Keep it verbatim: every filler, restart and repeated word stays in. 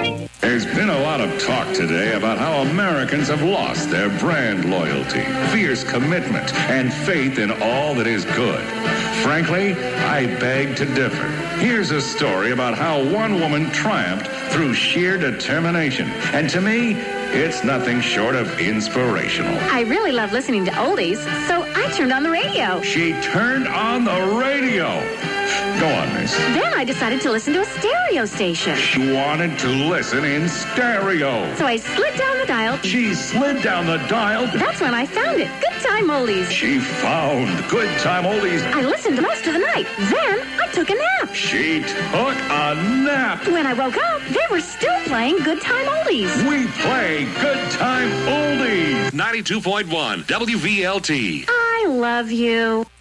There's been a lot of talk today about how Americans have lost their brand loyalty, fierce commitment, and faith in all that is good. Frankly, I beg to differ. Here's a story about how one woman triumphed through sheer determination. And to me, it's nothing short of inspirational. I really love listening to oldies, so I turned on the radio. She turned on the radio. Go on, miss. Then I decided to listen to a stereo station. She wanted to listen in stereo. So I slid down the dial. She slid down the dial. That's when I found it. Good Time Oldies. She found Good Time Oldies. I listened most of the night. Then I took a nap. She took a nap. When I woke up, they were still playing Good Time Oldies. We play Good Time Oldies. ninety-two point one W V L T. I love you.